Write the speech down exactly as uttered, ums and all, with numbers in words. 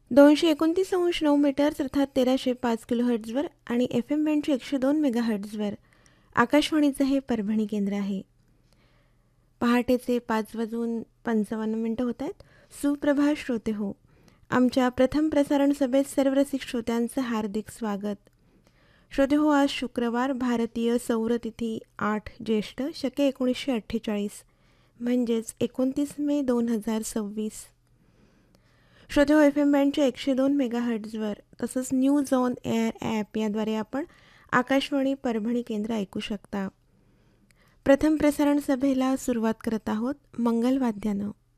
दोनशे एकोणतीस अंश नऊ मीटर्स अर्थात तेराशे पाच किलो हर्ट्झवर आणि एफ एम बँडचे एकशे दोन मेगा हर्ट्झवर आकाशवाणीचं हे परभणी केंद्र आहे. पहाटेचे पाच वाजून पंचावन्न मिनटं होत आहेत. सुप्रभात श्रोते हो, आमच्या प्रथम प्रसारण सभेत सर्व रसिक श्रोत्यांचं हार्दिक स्वागत. श्रोते हो, आज शुक्रवार, भारतीय सौरतिथी आठ ज्येष्ठ शके एकोणीसशे अठ्ठेचाळीस म्हणजेच एकोणतीस मे दोन हजार सव्वीस. श्रोते हो, एफ एम बँडच्या एकशे दोन मेगा हर्ट्झवर तसंच न्यूज ऑन एअर ॲप याद्वारे आपण आकाशवाणी परभणी केंद्र ऐकू शकता. प्रथम प्रसारण सभेला सुरुवात करत आहोत मंगलवाद्यानं.